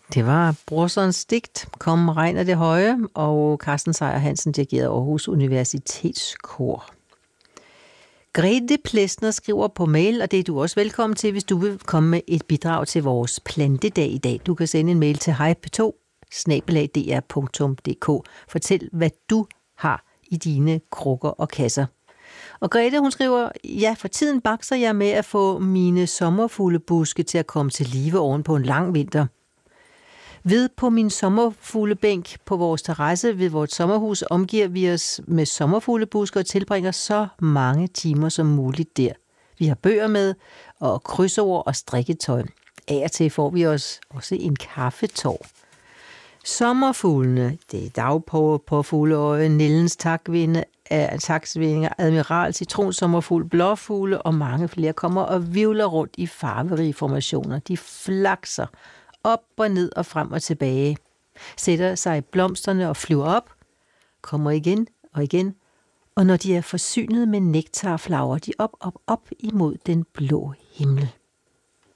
Det var Brorsons digt, Kom regn af det høje, og Carsten Sejer Hansen dirigerede Aarhus Universitetskor. Grete Plesner skriver på mail, og det er du også velkommen til, hvis du vil komme med et bidrag til vores plantedag i dag. Du kan sende en mail til hejp2@dr.dk. Fortæl, hvad du har i dine krukker og kasser. Og Grete, hun skriver, ja, for tiden bakser jeg med at få mine sommerfuglebuske til at komme til live oven på en lang vinter. Ved på min sommerfuglebænk på vores terrasse ved vores sommerhus omgiver vi os med sommerfuglebusker og tilbringer så mange timer som muligt der. Vi har bøger med og krydsord og strikketøj. Af og til får vi os også en kaffetår. Sommerfuglene, det er dagpåfugleøje, Nellens taksvinger, admiral, citronsommerfugl, blåfugle og mange flere kommer og vivler rundt i farverige formationer. De flakser op og ned og frem og tilbage, sætter sig i blomsterne og flyver op, kommer igen og igen, og når de er forsynet med nektar, flager de op imod den blå himmel.